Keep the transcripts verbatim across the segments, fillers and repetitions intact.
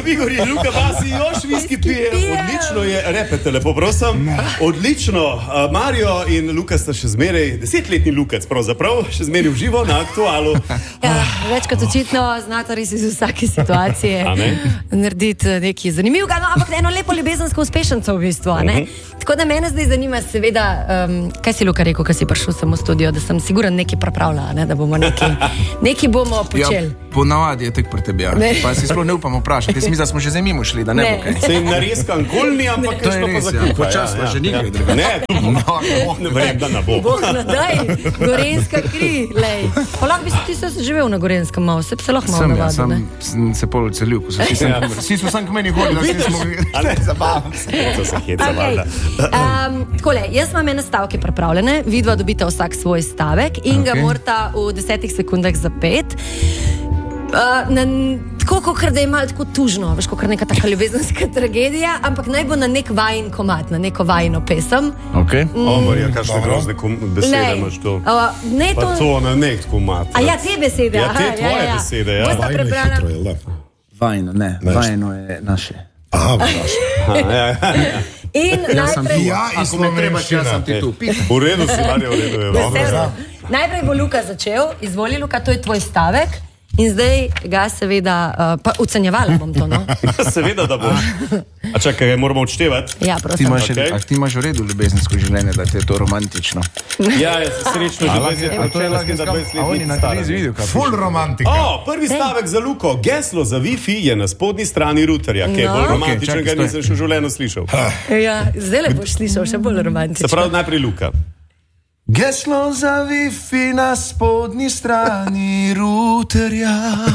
Igor in Luka Basi, još viski pije. Odlično je, repete lepo, prosim. Odlično. Uh, Mario in Luka sta še zmeraj, desetletni Lukac pravzaprav, še zmeraj v živo na Aktualu. Ja, več kot očitno znata res iz vsake situacije narediti nekaj zanimivega, no, ampak eno lepo ljubezensko uspešenco v bistvu, a ne? Uh-huh. Tako da mene zdaj zanima seveda, um, kaj si Luka rekel, ko si prišel sem v studio, da sem siguran nekaj pripravila, ne, da bomo nekaj, nekaj bomo počeli. Ja, ponavadi je tek pri tebi, ja. Pa si sploh ne upamo vprašati, ker si mi, da smo že zdaj mimo šli, da ne, ne. bo kaj. Se jim narezkan golni, ampak kaj šlo pa za kupa. Počas pa že nikaj druga. Ne, ne vrem, da ne bo. Bog nadaj, gorenska kri, lej. Pa lahko bi si ti se živel na Gorenskem malo, se bi se lahko malo navadil, ne? Sem se pol celil, ko so vsi so sam k meni hodili, da vsi smo... A ne, zabavam se, to se heca valjda. Takole, jaz imam ene stavke pripravljene, vidva dobita vsak svoj stavek in ga morata v desetih sekundah zapet. Uh, na, tako, kot da je malo tako tužno, veš, kot neka taka ljubezenska tragedija, ampak naj bo na nek vajin komad, na neko vajino pesem. Ok. Mm. O, Marija, kakšne grozne besede imaš to? Uh, ne pa to... to na nek komad. A ja, te besede. Ja, te aha, tvoje ja, ja. besede, ja. Bosta prebrala... Hitro, je, vajino, ne, vajino je naše. Aha, naše. Aha, ja, ja, ja. In najprej... Ja, in slovenščina. Ja, sem ti tu. V redu si, Marija, v redu je. Veselo. Najprej bo Luka začel, izvoli Luka, to je tvoj stavek. In zdaj ga seveda, uh, pa ocenjevala bom to, no? Seveda, da boš. A čakaj, moramo odštevati? Ja, prosim. Ti imaš, Okay. a ti imaš v redu ljubezensko življenje, da ti je to romantično? Ja, jaz srečno že dvajset let. Ful romantika. O, prvi stavek za Luko. Geslo za Wi-Fi je na spodnji strani ruterja, ki je No. bolj Okay, romantičnega, čakaj, nisem še v življenju slišal. Ja, zdaj le boš slišal še bolj romantično. Se pravi, najprej Luka. Geslo za Wi-Fi na spodnji strani ruterja.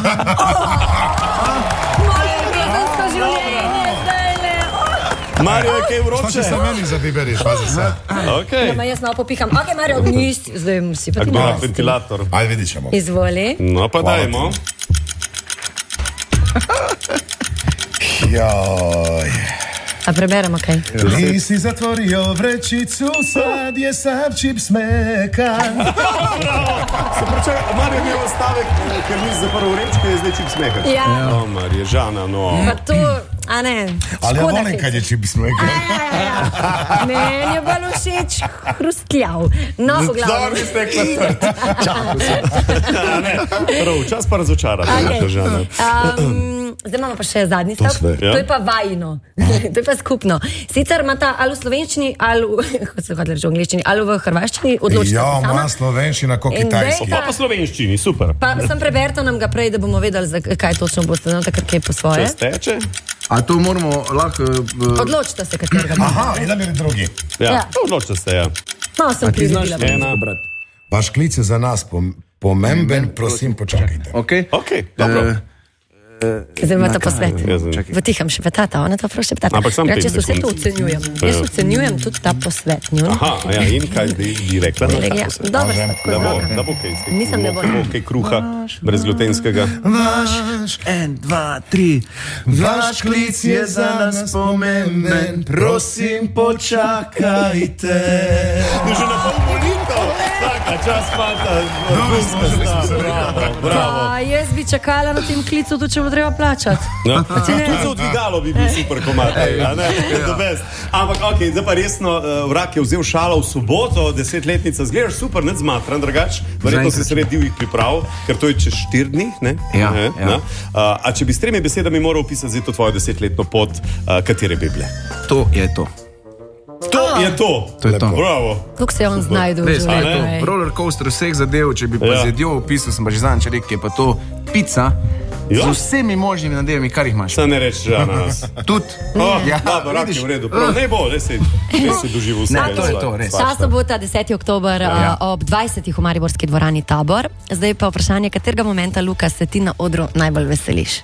Moje ljubezensko življenje, zdaj le. Mario, je kaj Pa vroče? če se meni zabiberiš, pazi se. Okay. Ja, ma jaz malo popiham. Ok, Mario, nisi, zdaj si pa ti Ako malo. ventilator. Ajde, vidit ćemo. Izvoli. No, pa Hvala dajmo. Joj. A preberemo kaj? Nisi zatvorio vrećicu, sad je sav čip smekan. Se pričaj, Mario je imel stavek, ker nisi zapravo vrečke, je zdaj čip smekaš. Ja. O, Marija, Žana, no. Pa to, a ne. Ali ja škoda volim hec. kad je čip smekan. Ja, ja, ja. Meni je bolj všeč hrustljav. No, v glavu. Dobro bi stekla trt. Prav, čas pa razočara. Okay. Žana. Um, zdaj imamo pa še zadnji stav. sve. To je pa vajino. To je pa skupno. Sicer ima ta ali v slovenščini, ali v, kot se hodili že v angliščini, ali v hrvaščini, odločite Ja, se sama. moja slovenščina ko In kitajski. dejka- Pa po slovenščini, super. Pa sem preberta nam ga prej, da bomo vedeli, za kaj točno boste, no, takrat kaj po svoje. Če steče? A to moramo lahko... Uh, Odločite se, katerega boste. Aha, jedan ili drugi. Ja, Ja. odločite se, ja. Malo sem priredila. Ena. Vaš klic je za nas pom pomemben, prosim, počakajte. ok. Ok, dobro. Uh, Zdaj imate posvet. Jaz sem- V tihem še petata, ona to prav še petata. Ampak samo Reče, pet vse to sekund. ocenjujem. Jaz ocenjujem tudi ta posvet. njun. Aha, ja, in kaj bi, bi rekla na Ja, tako se? dobro, Možem. tako Da bo, dobro. da bo kaj iz tega. Mislim, da bo. Da bo kaj kruha, brezglutenskega. Vaš, en, dva, tri. Vaš klic je za nas pomemben, prosim, počakajte. Že na pol molitev. Taka, čas fanta. Bravo, bravo. Pa jaz bi čakala na tem klicu, tudi če bo treba plačati. No, tudi za odvigalo bi bil super komad, a ne? The best. Ampak, ok, zdaj pa resno, uh, Vrak je vzel šalo v soboto, desetletnica, zgledaš super, ne zmatran, drugač, verjetno si sred divjih priprav, ker to je čez štir dni, ne? Ja, ne, ja. ne? Uh, a če bi s tremi besedami moral opisati zdaj to tvojo desetletno pot, uh, katere bi bile? To je to. To je to. To je to. Bravo. Kako se je on znajdel v Res, to je to. življenju? Roller coaster vseh zadev, če bi pa Ja. z jedjo opisal, sem pa že zanj, če rekel, je pa to pica Ja. z vsemi možnimi nadevami, kar jih imaš. Saj ne reči, že na nas. Tudi. Oh, ja, Ja, dobro, Vrak je vidiš. v redu. Prav, ne bo, res si, res si doživel vse. Ne, to je to, res. Ta sobota, deseti oktober, Ja. uh, ob dvajsetih v Mariborski dvorani Tabor. Zdaj pa vprašanje, katerega momenta, Luka, se ti na odru najbolj veseliš?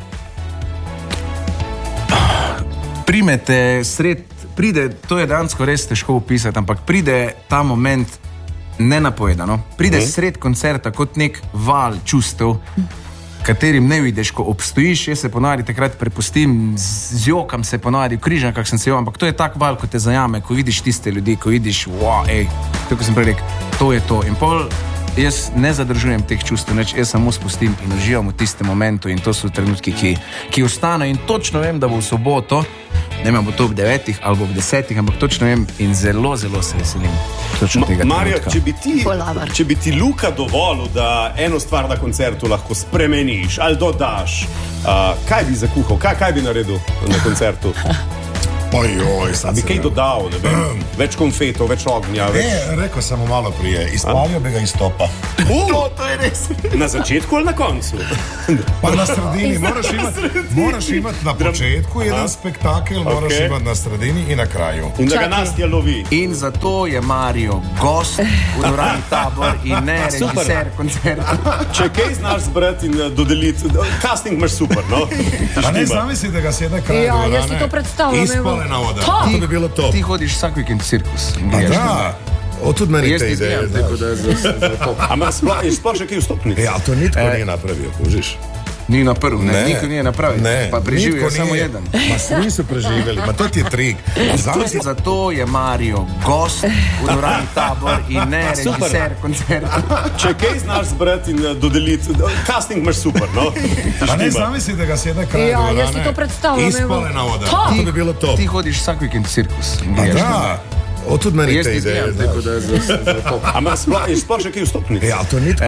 Primete sred, pride, to je dejansko res težko opisati, ampak pride ta moment nenapovedano. Pride Mhm. sred koncerta kot nek val čustev, katerim ne vidiš, ko obstojiš. Jaz se ponavadi takrat prepustim, zjokam se ponavadi v križankah, sem se jo, ampak to je tak val, ko te zajame, ko vidiš tiste ljudi, ko vidiš, wow, ej, tako sem prej rekel, to je to. In pol jaz ne zadržujem teh čustev, neč, jaz samo spustim in uživam v tistem momentu in to so trenutki, ki, ki ostanejo in točno vem, da bo v soboto, ne vem, bo to ob devetih ali ob desetih, ampak točno vem in zelo, zelo se veselim točno tega Ma, Marjo, trenutka. če bi ti, če bi ti Luka dovolil, da eno stvar na koncertu lahko spremeniš ali dodaš, uh, kaj bi zakuhal, kaj, kaj bi naredil na koncertu? Ojoj, sad Bi kaj dodal, ne vem, več konfetov, več ognja, več... Ne, rekel sem mu malo prije, izpalil bi ga iz topa. Uh, to, to je res. Na začetku ali na koncu? Pa na sredini, moraš imati, moraš imati na početku jedan spektakel, moraš Okay. imati na sredini in na kraju. In da ga Čakaj. Nastja lovi. In zato je Mario gost v dvorani Tabor in ne režiser koncerta. Če kaj znaš zbrati in uh, dodeliti, casting imaš super, no? Pa ne zamisli, da ga sjede kraj Ja, dvorane, jaz si to predstavljam, evo. izpalena voda. To. To bi bilo to. Ti hodiš vsak vikend v cirkus. in Pa gledaš da, o tudi meni Jaz te ti ideje. izgledam, tako da za, za to. Ampak sploh, je sploh še kaj vstopnic? Ja, to nitko nije napravio, kužiš. Ni na prvi, ne, niko nije napravil. Ne, Pa preživijo nitko samo nije. jedan. Ma svi su preživjeli, ma to ti je trik. Zamisli, Zato je Mario gost v dvorani Tabor in ne režiser koncerta. Če kaj znaš zbrati in uh, dodeliti, uh, casting imaš super, no? pa ne zamisli, da ga sjede kraj Ja, dvorane, jaz si to predstavljam, evo. izpalena voda. To. To bi bilo to. Ti hodiš vsak vikend v cirkus. in Pa gledaš da, o tudi meni Jaz te ti ideje. izgledam, tako da za, za to. Ampak sploh, je sploh še kaj vstopnic? Ja, to nitko